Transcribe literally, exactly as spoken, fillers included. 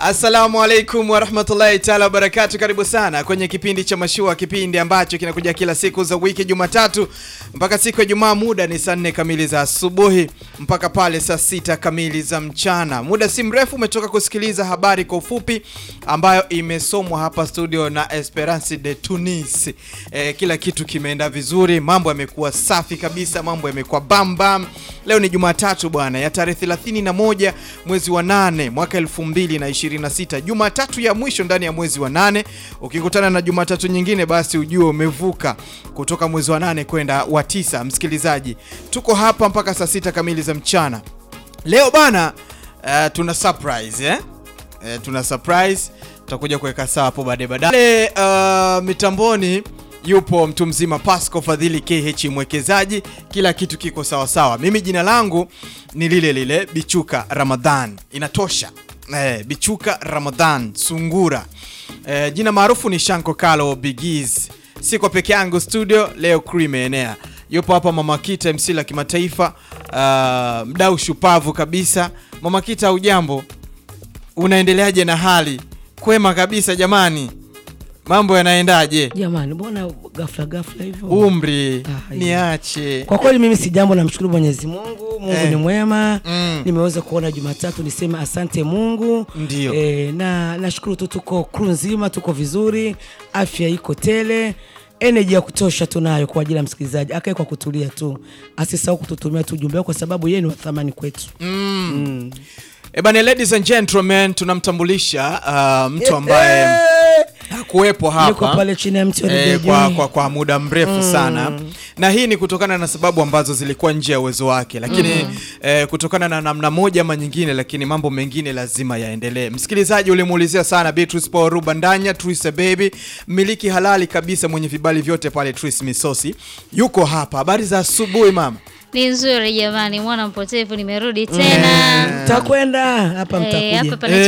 Assalamu alaikum wa rahmatullahi ta'ala wa barakatuh. Karibu sana kwenye kipindi cha Mashua, kipindi ambacho kinakuja kila siku za wiki Jumatatu mpaka siku ya Ijumaa. Muda ni saa nne kamili za asubuhi mpaka pale saa sita kamili za mchana. Muda si mrefu umetoka kusikiliza habari kwa ufupi ambayo imesomwa hapa studio na Esperance de Tunis. E, kila kitu kimeenda vizuri, mambo yamekuwa safi kabisa, mambo yamekuwa bam bam. Leo ni Jumatatu bwana, ya tarehe thelathini na moja mwezi wa nane mwaka elfu mbili na ishirini na sita. Jumatatu ya mwisho ndani ya mwezi wa nane. Ukikutana na Jumatatu nyingine basi ujue umevuka kutoka mwezi wa nane kwenda wa tisa. Msikilizaji, tuko hapa mpaka saa sita kamili za mchana. Leo bana, uh, tuna surprise eh? Uh, tuna surprise. Tutakuja kuweka sawa hapo baadaye baadaye. Uh, mitamboni yupo mtu mzima Pasco Fadhili K H mwekezaji. Kila kitu kiko sawa sawa. Mimi jina langu ni lile lile Bichuka Ramadhan. Inatosha. Eh, Bichuka Ramadhan Sungura. Eh, jina maarufu ni Shanko Kalo Bigiz. Siko peke yangu studio, leo crew imeenea. Yupo hapa Mama Kita, M C la kimataifa, uh, mdau shupavu kabisa. Mama Kita, ujambo? Unaendeleaje na hali? Kwema kabisa jamani. Mambo yanaendaje? Jamani, mbona ghafla ghafla hivyo? Umri, ah, niache. Kwa kweli mimi si jambo, namshukuru Mwenyezi Mungu. Mungu eh, ni mwema. Mm. Nimeweza kuona Jumatatu, niseme asante Mungu. Ndio. Eh, na nashukuru tu, tuko crew nzima, tuko vizuri, afya iko tele, energy ya kutosha tunayo kwa ajili ya msikilizaji. Akae kwa kutulia tu. Asisahau kututumia tu ujumbe kwa sababu yeye ni wa thamani kwetu. Mm. Mm. Ebane, ladies and gentlemen, tunamtambulisha uh, mtu ambaye hakuwepo hapa. Yuko pale chini ya mti e, kwa, kwa, kwa muda mrefu mm. sana. Na hii ni kutokana na sababu ambazo zilikuwa nje ya uwezo wake. Lakini mm. eh, kutokana na namna moja ama nyingine, lakini mambo mengine lazima yaendelee. Msikilizaji, ulimuulizia sana Beatrice Paul Rubandanya, Tris Baby, miliki halali kabisa, mwenye vibali vyote pale Tris Misosi. Yuko hapa. Habari za asubuhi mama? Ni nzuri jamani, mwana mpotevu nimerudi tena. Takwenda hapa, mtakuja. Hapa pana